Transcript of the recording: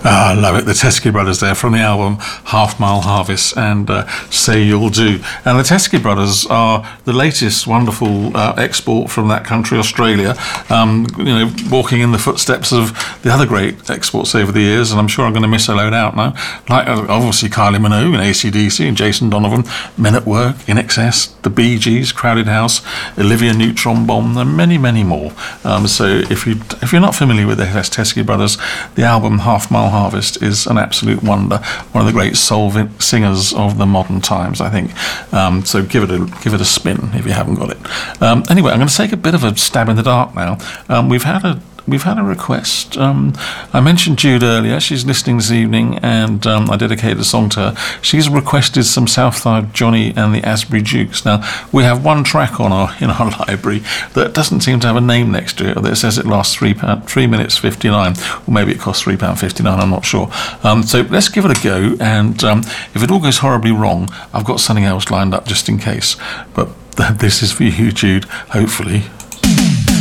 I love it. The Teskey Brothers there from the album Half Mile Harvest and Say You'll Do. And the Teskey Brothers are the latest wonderful export from that country, Australia, walking in the footsteps of the other great exports over the years, and I'm sure I'm going to miss a load out now. Like, obviously, Kylie Minogue and AC/DC and Jason Donovan, Men at Work, INXS, the Bee Gees, Crowded House, Olivia Newton-Bomb, and many, many more. So if you're not familiar with the Teskey Brothers, the album Half Mile Harvest is an absolute wonder. One of the great soul singers of the modern times, I think. So give it a spin if you haven't got it. Anyway, I'm going to take a bit of a stab in the dark now. We've had a request. I mentioned Jude earlier. She's listening this evening, and I dedicated a song to her. She's requested some Southside Johnny and the Asbury Jukes. Now, we have one track in our library that doesn't seem to have a name next to it, or that says it lasts 3 minutes 59, or maybe it costs £3.59, I'm not sure. So let's give it a go, and if it all goes horribly wrong, I've got something else lined up just in case. But this is for you, Jude, hopefully.